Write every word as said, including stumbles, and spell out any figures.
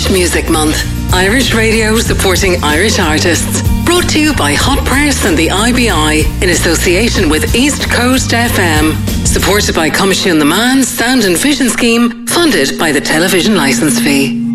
Irish Music Month. Irish Radio supporting Irish artists. Brought to you by Hot Press and the I B I in association with East Coast F M. Supported by Coimisiún na Meán Sound and Vision Scheme, funded by the television licence fee.